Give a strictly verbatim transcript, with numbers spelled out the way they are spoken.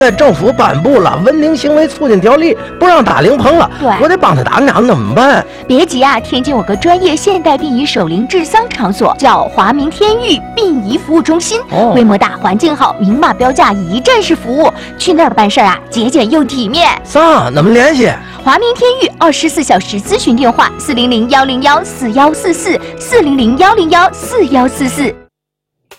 政府颁布了文明行为促进条例，不让打灵棚了。 对， 我得帮他打两，怎么办？ 别急啊，天津有个专业现代殡仪守灵治丧场所，叫华明天域殡仪服务中心， 哦、 规模大，环境好，明码标价，一站式服务。去那儿办事儿啊，节俭又体面。 啥？怎么联系？ 华明天域二十四小时咨询电话：四零零幺零幺四幺四四，四零零幺零幺四幺四四。